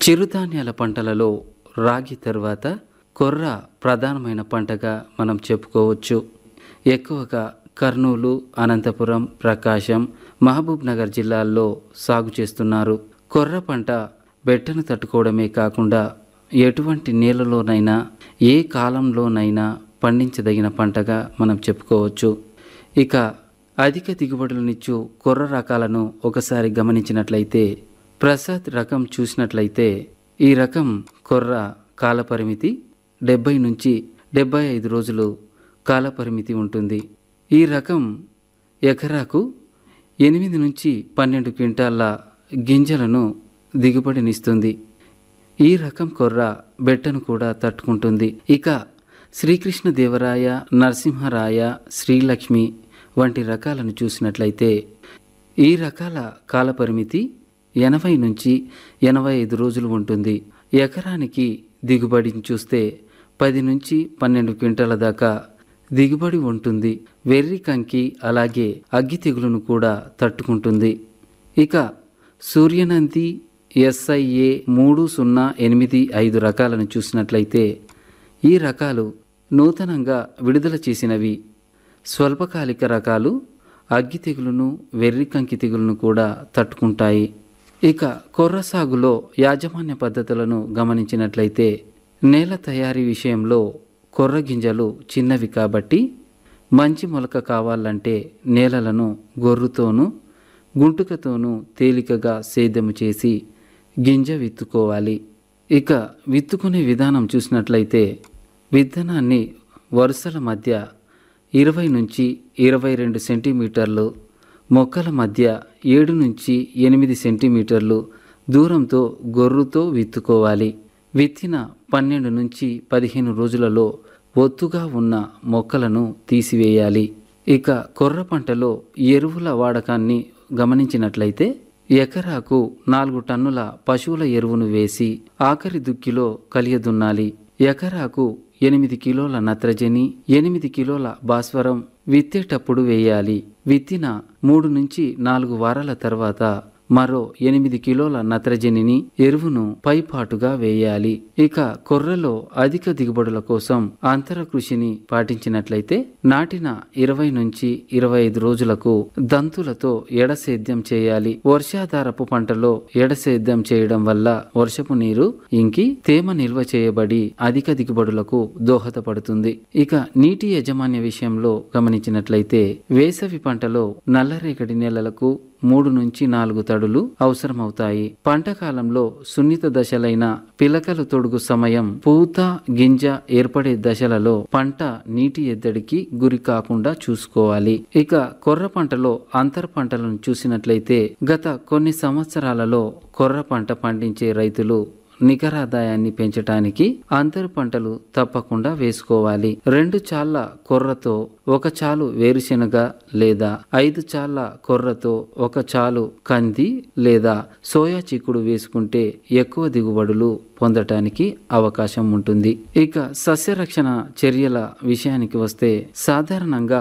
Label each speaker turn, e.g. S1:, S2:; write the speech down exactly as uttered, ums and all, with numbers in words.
S1: చిరుధాన్యాల పంటలలో రాగి తర్వాత కొర్ర ప్రధానమైన పంటగా మనం చెప్పుకోవచ్చు. ఎక్కువగా కర్నూలు, అనంతపురం, ప్రకాశం, మహబూబ్ నగర్ జిల్లాల్లో సాగు చేస్తున్నారు. కొర్ర పంట బెట్టను తట్టుకోవడమే కాకుండా ఎటువంటి నేలలోనైనా ఏ కాలంలోనైనా పండించదగిన పంటగా మనం చెప్పుకోవచ్చు. ఇక అధిక దిగుబడులనిచ్చు కొర్ర రకాలను ఒకసారి గమనించినట్లయితే ప్రసాద్ రకం చూసినట్లయితే ఈ రకం కొర్ర కాలపరిమితి డెబ్బై నుంచి డెబ్బై ఐదు రోజులు కాలపరిమితి ఉంటుంది. ఈ రకం ఎకరాకు ఎనిమిది నుంచి పన్నెండు క్వింటాళ్ళ గింజలను దిగుబడినిస్తుంది. ఈ రకం కొర్ర బెట్టను కూడా తట్టుకుంటుంది. ఇక శ్రీకృష్ణదేవరాయ, నరసింహరాయ, శ్రీలక్ష్మి వంటి రకాలను చూసినట్లయితే ఈ రకాల కాలపరిమితి ఎనభై నుంచి ఎనభై ఐదు రోజులు ఉంటుంది. ఎకరానికి దిగుబడిని చూస్తే పది నుంచి పన్నెండు క్వింటాల దాకా దిగుబడి ఉంటుంది. వెర్రి కంకి అలాగే అగ్గి తెగులును కూడా తట్టుకుంటుంది. ఇక సూర్యనంది ఎస్ఐఏ మూడు సున్నా ఎనిమిది ఐదు రకాలను చూసినట్లయితే ఈ రకాలు నూతనంగా విడుదల చేసినవి. స్వల్పకాలిక రకాలు అగ్గి తెగులును, వెర్రి కంకి తెగులును కూడా తట్టుకుంటాయి. ఇక కొర్ర సాగులో యాజమాన్య పద్ధతులను గమనించినట్లయితే నేల తయారీ విషయంలో కొర్ర గింజలు చిన్నవి కాబట్టి మంచి మొలక కావాలంటే నేలలను గొర్రుతోనూ గుంటుకతోనూ తేలికగా సేద్యము చేసి గింజ విత్తుకోవాలి. ఇక విత్తుకునే విధానం చూసినట్లయితే విత్తనాన్ని వరుసల మధ్య ఇరవై నుంచి ఇరవై రెండు సెంటీమీటర్లు, మొక్కల మధ్య ఏడు నుంచి ఎనిమిది సెంటీమీటర్లు దూరంతో గొర్రుతో విత్తుకోవాలి. విత్తిన పన్నెండు నుంచి పదిహేను రోజులలో ఒత్తుగా ఉన్న మొక్కలను తీసివేయాలి. ఇక కొర్ర పంటలో ఎరువుల వాడకాన్ని గమనించినట్లయితే ఎకరాకు నాలుగు టన్నుల పశువుల ఎరువును వేసి ఆఖరి దుక్కిలో కలియదున్నాలి. ఎకరాకు ఎనిమిది కిలోల నత్రజని, ఎనిమిది కిలోల భాస్వరం విత్తేటప్పుడు వేయాలి. విత్తిన మూడు నుంచి నాలుగు వారాల తర్వాత మరో ఎనిమిది కిలోల నత్రజనిని ఎరువును పైపాటుగా వేయాలి. ఇక కొర్రలో అధిక దిగుబడుల కోసం అంతర కృషిని పాటించినట్లయితే నాటిన ఇరవై నుంచి ఇరవై ఐదు రోజులకు దంతులతో ఎడసేద్యం చేయాలి. వర్షాధారపు పంటలో ఎడసేద్యం చేయడం వల్ల వర్షపు నీరు ఇంకి తేమ నిల్వ చేయబడి అధిక దిగుబడులకు దోహదపడుతుంది. ఇక నీటి యాజమాన్య విషయంలో గమనించినట్లయితే వేసవి పంటలో నల్లరేగడి నేలలకు మూడు నుంచి నాలుగు తడులు అవసరమవుతాయి. పంట కాలంలో సున్నిత దశలైన పిలకలు తొడుగు సమయం, పూత గింజ ఏర్పడే దశలలో పంట నీటి ఎద్దడికి గురి కాకుండా చూసుకోవాలి. ఇక కొర్ర పంటలో అంతర పంటలను చూసినట్లయితే గత కొన్ని సంవత్సరాలలో కొర్ర పంట పండించే రైతులు నికరాదాయాన్ని పెంచటానికి అంతర పంటలు తప్పకుండా వేసుకోవాలి. రెండు చాళ్ల కొర్రతో ఒక చాలు వేరుశెనగ లేదా ఐదు చాళ్ల కొర్రతో ఒక చాలు కంది లేదా సోయా చిక్కుడు వేసుకుంటే ఎక్కువ దిగుబడులు పొందటానికి అవకాశం ఉంటుంది. ఇక సస్యరక్షణ చర్యల విషయానికి వస్తే సాధారణంగా